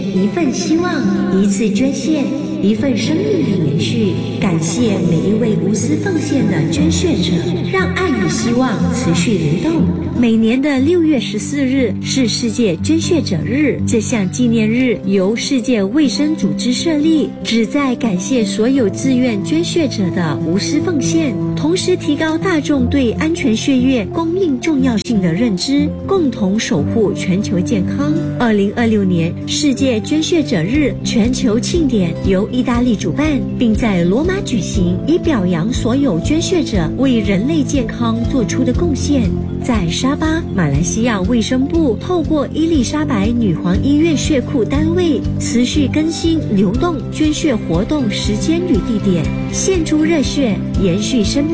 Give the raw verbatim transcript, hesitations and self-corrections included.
一份希望，一次捐献，一份生命的延续。感谢每一位无私奉献的捐血者，让爱与希望持续流动。每年的六月十四日是世界捐血者日，这项纪念日由世界卫生组织设立，旨在感谢所有自愿捐血者的无私奉献，同时提高大众对安全血液供应重要性的认知，共同守护全球健康。二零二六年世界捐血者日全球庆典由意大利主办，并在罗马举行，以表扬所有捐血者为人类健康做出的贡献。在沙巴，马来西亚卫生部透过伊丽莎白女皇医院血库单位持续更新流动捐血活动时间与地点，献出热血，延续生命。